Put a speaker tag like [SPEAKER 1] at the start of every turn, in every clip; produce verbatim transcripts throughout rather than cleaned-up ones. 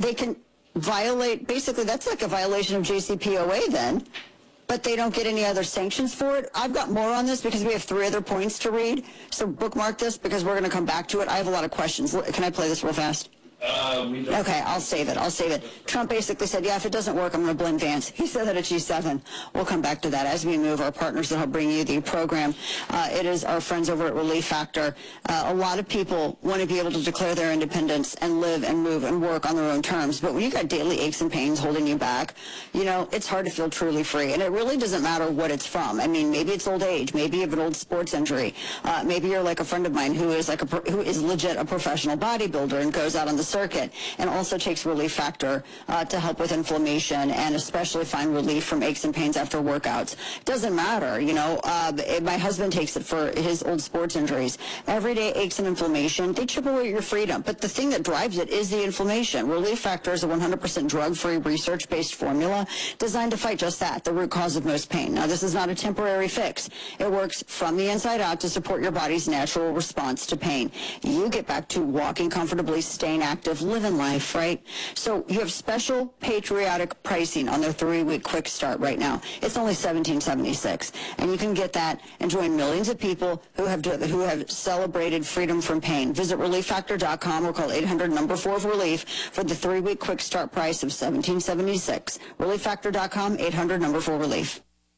[SPEAKER 1] they can violate, basically that's like a violation of J C P O A then, but they don't get any other sanctions for it. I've got more on this because we have three other points to read, so bookmark this because we're going to come back to it. I have a lot of questions. Can I play this real fast?
[SPEAKER 2] Uh, we don't.
[SPEAKER 1] Okay, I'll save it. I'll save it. Trump basically said, yeah, if it doesn't work, I'm going to blame Vance. He said that at G seven. We'll come back to that as we move. Our partners that help bring you the program. Uh, it is our friends over at Relief Factor. Uh, a lot of people want to be able to declare their independence and live and move and work on their own terms. But when you got daily aches and pains holding you back, you know, it's hard to feel truly free. And it really doesn't matter what it's from. I mean, maybe it's old age. Maybe you have an old sports injury. Uh, maybe you're like a friend of mine who is like a, who is legit a professional bodybuilder and goes out on the circuit and also takes Relief Factor uh, to help with inflammation and especially find relief from aches and pains after workouts. Doesn't matter, you know. Uh, it, my husband takes it for his old sports injuries. Everyday aches and inflammation, they chip away at your freedom. But the thing that drives it is the inflammation. Relief Factor is a one hundred percent drug-free, research-based formula designed to fight just that, the root cause of most pain. Now, this is not a temporary fix. It works from the inside out to support your body's natural response to pain. You get back to walking comfortably, staying active, living life, right? So you have special patriotic pricing on their three-week quick start right now. It's only seventeen seventy-six, and you can get that and join millions of people who have who have celebrated freedom from pain. Visit relief factor dot com or call eight hundred number four of relief for the three-week quick start price of seventeen seventy-six. relief factor dot com, eight hundred number four relief.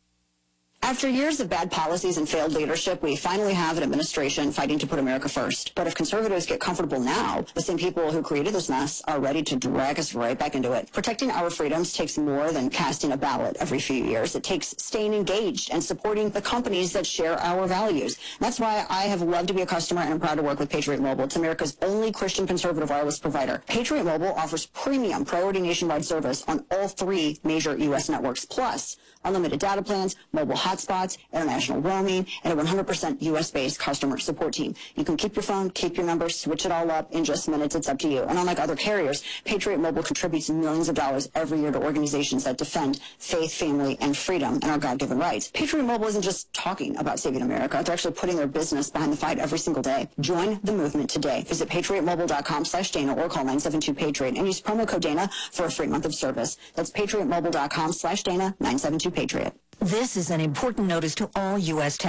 [SPEAKER 1] After years of bad policies and failed leadership, we finally have an administration fighting to put America first. But if conservatives get comfortable now, the same people who created this mess are ready to drag us right back into it. Protecting our freedoms takes more than casting a ballot every few years. It takes staying engaged and supporting the companies that share our values. That's why I have loved to be a customer and I'm proud to work with Patriot Mobile. It's America's only Christian conservative wireless provider. Patriot Mobile offers premium priority nationwide service on all three major U S networks, plus unlimited data plans, mobile hotspots, international roaming, and a one hundred percent U S-based customer support team. You can keep your phone, keep your number, switch it all up in just minutes. It's up to you. And unlike other carriers, Patriot Mobile contributes millions of dollars every year to organizations that defend faith, family, and freedom and our God-given rights. Patriot Mobile isn't just talking about saving America. They're actually putting their business behind the fight every single day. Join the movement today. Visit patriot mobile dot com slash Dana or call nine seven two Patriot and use promo code Dana for a free month of service. That's patriot mobile dot com slash Dana, nine seven two Patriot.
[SPEAKER 3] This is an important notice to all U S